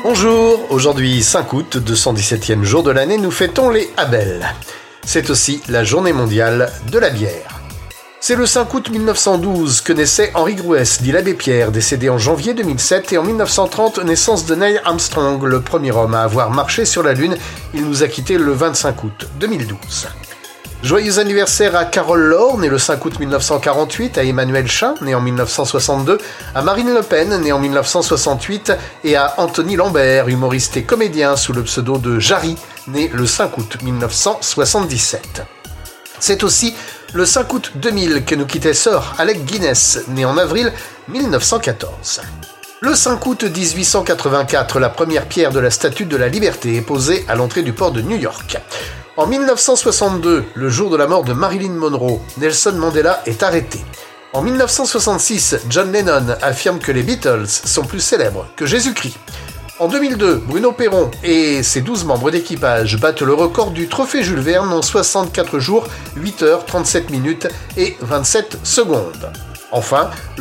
Bonjour, aujourd'hui 5 août, 217e jour de l'année, nous fêtons les Abel. C'est aussi la journée mondiale de la bière. C'est le 5 août 1912 que naissait Henri Grouès, dit l'abbé Pierre, décédé en janvier 2007, et en 1930, naissance de Neil Armstrong, le premier homme à avoir marché sur la Lune. Il nous a quittés le 25 août 2012. Joyeux anniversaire à Carole Laure, née le 5 août 1948, à Emmanuel Chin, né en 1962, à Marine Le Pen, née en 1968, et à Anthony Lambert, humoriste et comédien sous le pseudo de Jarry, né le 5 août 1977. C'est aussi le 5 août 2000 que nous quittait Sir Alec Guinness, né en avril 1914. Le 5 août 1884, la première pierre de la Statue de la Liberté est posée à l'entrée du port de New York. En 1962, le jour de la mort de Marilyn Monroe, Nelson Mandela est arrêté. En 1966, John Lennon affirme que les Beatles sont plus célèbres que Jésus-Christ. En 2002, Bruno Perron et ses 12 membres d'équipage battent le record du trophée Jules Verne en 64 jours, 8 heures, 37 minutes et 27 secondes. Enfin,